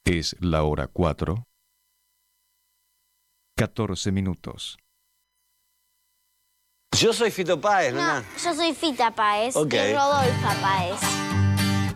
Es la hora 4:14. Yo soy Fito Páez, No, ¿no? yo soy Fita Páez Ok. y Rodolfa Páez.